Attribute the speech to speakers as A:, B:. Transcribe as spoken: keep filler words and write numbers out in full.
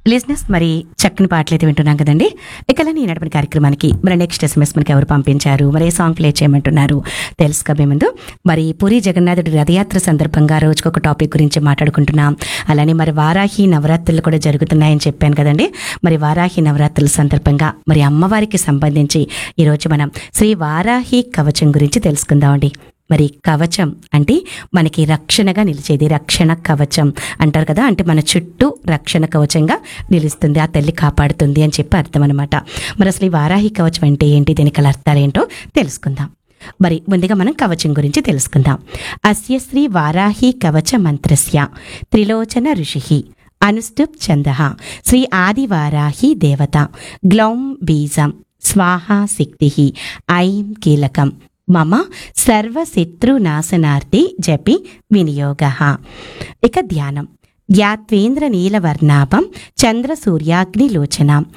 A: లిజినెస్ మరి చక్కని పాటలు అయితే వింటున్నాం కదండి. ఇక ఈ నడపని కార్యక్రమానికి మరి నెక్స్ట్ ఎస్ఎంఎస్ మనకి ఎవరు పంపించారు, మరి ఏ సాంగ్ ప్లే చేయమంటున్నారు తెలుసుకోబోయే ముందు మరి పూరి జగన్నాథుడి రథయాత్ర సందర్భంగా రోజుకొక టాపిక్ గురించి మాట్లాడుకుంటున్నాం. అలానే మరి వారాహి నవరాత్రులు కూడా జరుగుతున్నాయని చెప్పాను కదండి. మరి వారాహి నవరాత్రుల సందర్భంగా మరి అమ్మవారికి సంబంధించి ఈరోజు మనం శ్రీ వారాహి కవచం గురించి తెలుసుకుందామండి. మరి కవచం అంటే మనకి రక్షణగా నిలిచేది, రక్షణ కవచం అంటారు కదా. అంటే మన చుట్టూ రక్షణ కవచంగా నిలుస్తుంది, ఆ తల్లి కాపాడుతుంది అని చెప్పి అర్థం అనమాట. మరి అసలు ఈ వారాహి కవచం అంటే ఏంటి, దీనికి అర్థాలు ఏంటో తెలుసుకుందాం. మరి ముందుగా మనం కవచం గురించి తెలుసుకుందాం. అస్య శ్రీ వారాహి కవచ మంత్రస్య త్రిలోచన ఋషి అనుష్టుప్ ఛందః శ్రీ ఆదివారాహి దేవత గ్లౌం బీజం స్వాహా శక్తి ఐం కీలకం మమ సర్వశత్రునాశనార్థి జపి వినియోగ. ఇక ధ్యానం. ధ్యాత్వేంద్ర నీలవర్ణాభం చంద్ర సూర్యాగ్నిలోచన